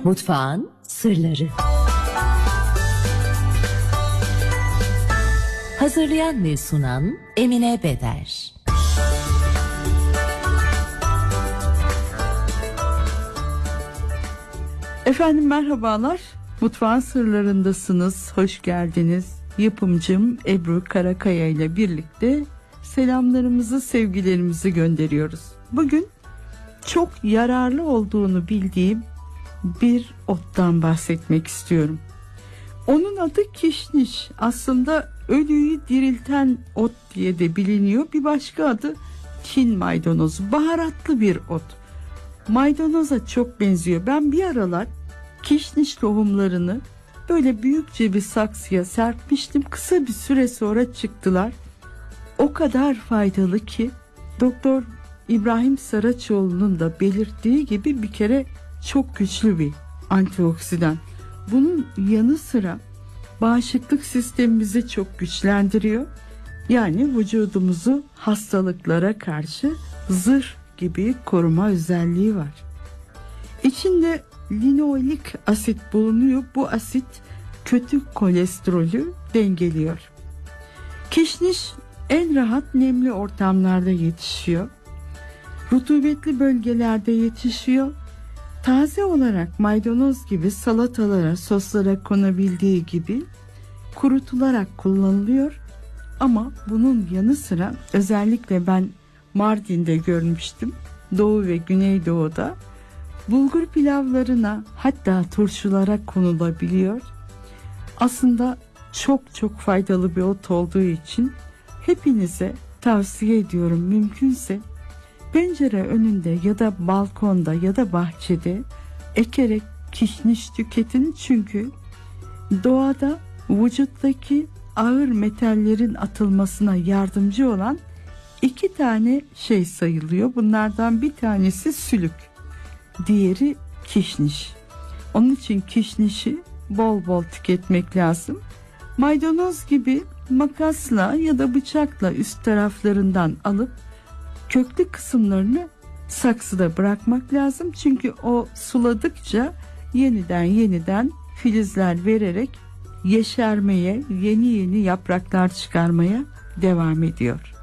Mutfağın sırları. Hazırlayan ve sunan Emine Beder. Efendim merhabalar. Mutfağın sırlarındasınız. Hoş geldiniz. Yapımcım Ebru Karakaya ile birlikte selamlarımızı, sevgilerimizi gönderiyoruz. Bugün çok yararlı olduğunu bildiğim bir ottan bahsetmek istiyorum. Onun adı kişniş. Aslında ölüyü dirilten ot diye de biliniyor. Bir başka adı Çin maydanozu. Baharatlı bir ot. Maydanoza çok benziyor. Ben bir aralar kişniş tohumlarını böyle büyükçe bir saksıya serpmiştim. Kısa bir süre sonra çıktılar. O kadar faydalı ki Doktor İbrahim Saraçoğlu'nun da belirttiği gibi bir kere çok güçlü bir antioksidan. Bunun yanı sıra bağışıklık sistemimizi çok güçlendiriyor. Yani vücudumuzu hastalıklara karşı zırh gibi koruma özelliği var. İçinde linoik asit bulunuyor. Bu asit kötü kolesterolü dengeliyor. Kişniş en rahat nemli ortamlarda yetişiyor. Rutubetli bölgelerde yetişiyor. Taze olarak maydanoz gibi salatalara, soslara konabildiği gibi kurutularak kullanılıyor. Ama bunun yanı sıra özellikle ben Mardin'de görmüştüm. Doğu ve Güneydoğu'da bulgur pilavlarına, hatta turşulara konulabiliyor. Aslında çok faydalı bir ot olduğu için hepinize tavsiye ediyorum. Mümkünse pencere önünde ya da balkonda ya da bahçede ekerek kişniş tüketin. Çünkü doğada vücuttaki ağır metallerin atılmasına yardımcı olan 2 tane şey sayılıyor. Bunlardan bir tanesi sülük, diğeri kişniş. Onun için kişnişi bol bol tüketmek lazım. Maydanoz gibi makasla ya da bıçakla üst taraflarından alıp köklü kısımlarını saksıda bırakmak lazım. Çünkü o suladıkça yeniden filizler vererek yeşermeye, yeni yapraklar çıkarmaya devam ediyor.